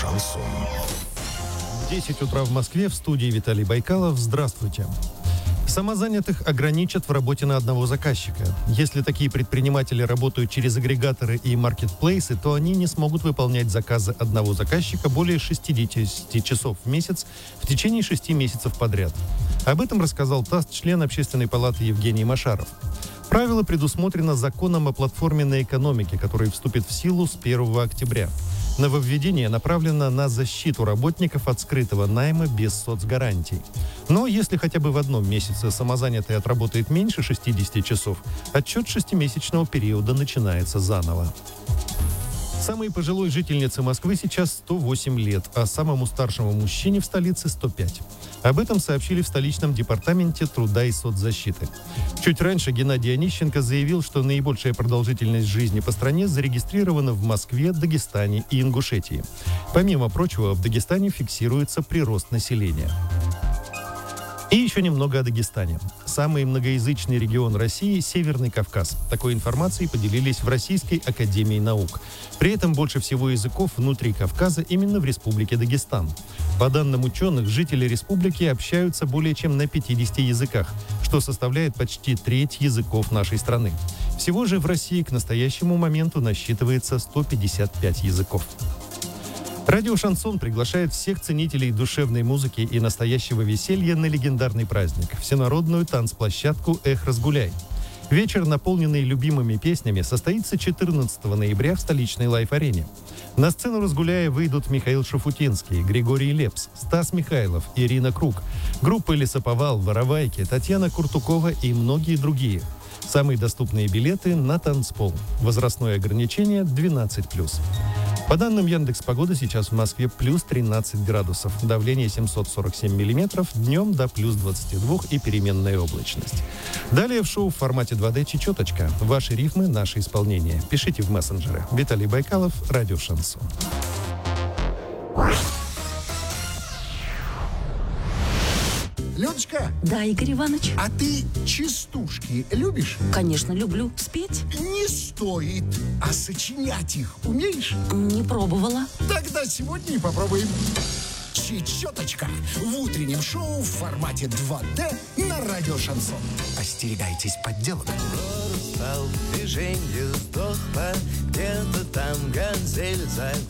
Шансон. 10 утра в Москве, в студии Виталий Байкалов. Здравствуйте. Самозанятых ограничат в работе на одного заказчика. Если такие предприниматели работают через агрегаторы и маркетплейсы, то они не смогут выполнять заказы одного заказчика более 60 часов в месяц в течение 6 месяцев подряд. Об этом рассказал ТАСС член Общественной палаты Евгений Машаров. Правило предусмотрено законом о платформенной экономике, который вступит в силу с 1 октября. Нововведение направлено на защиту работников от скрытого найма без соцгарантий. Но если хотя бы в одном месяце самозанятый отработает меньше 60 часов, отчет 6-месячного периода начинается заново. Самой пожилой жительнице Москвы сейчас 108 лет, а самому старшему мужчине в столице 105. Об этом сообщили в столичном департаменте труда и соцзащиты. Чуть раньше Геннадий Онищенко заявил, что наибольшая продолжительность жизни по стране зарегистрирована в Москве, Дагестане и Ингушетии. Помимо прочего, в Дагестане фиксируется прирост населения. И еще немного о Дагестане. Самый многоязычный регион России – Северный Кавказ. Такой информацией поделились в Российской академии наук. При этом больше всего языков внутри Кавказа именно в Республике Дагестан. По данным ученых, жители республики общаются более чем на 50 языках, что составляет почти треть языков нашей страны. Всего же в России к настоящему моменту насчитывается 155 языков. Радио «Шансон» приглашает всех ценителей душевной музыки и настоящего веселья на легендарный праздник – всенародную танцплощадку «Эх, разгуляй». Вечер, наполненный любимыми песнями, состоится 14 ноября в столичной лайф-арене. На сцену «Разгуляя» выйдут Михаил Шафутинский, Григорий Лепс, Стас Михайлов, Ирина Круг, группы «Лесоповал», «Воровайки», Татьяна Куртукова и многие другие. Самые доступные билеты на танцпол. Возрастное ограничение 12+. По данным Яндекс.Погоды, сейчас в Москве плюс 13 градусов. Давление 747 миллиметров, днем до плюс 22 и переменная облачность. Далее в шоу в формате 2D «Чечеточка». Ваши рифмы, наше исполнение. Пишите в мессенджеры. Виталий Байкалов, Радио «Шансон». Людочка, Да, Игорь Иванович. а ты частушки любишь? Конечно, люблю. Спеть? Не стоит. А сочинять их умеешь? Не пробовала. Тогда сегодня и попробуем. Чечеточка в утреннем шоу в формате 2D на радио «Шансон». Остерегайтесь подделок. Стал, движенье сдохло, где-то там газель